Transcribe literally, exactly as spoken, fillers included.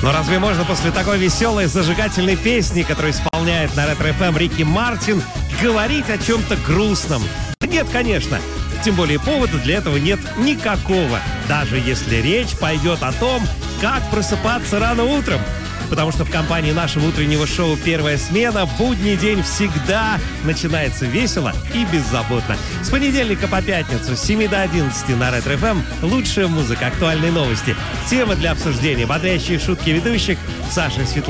Но разве можно после такой веселой зажигательной песни, которую исполняет на Ретро-эф эм Рики Мартин, говорить о чем-то грустном? Да нет, конечно. Тем более повода для этого нет никакого. Даже если речь пойдет о том, как просыпаться рано утром. Потому что в компании нашего утреннего шоу «Первая смена» будний день всегда начинается весело и беззаботно. С понедельника по пятницу с семи до одиннадцати на Ретро-эф эм лучшая музыка, актуальные новости, темы для обсуждения, бодрящие шутки ведущих Саши Светланы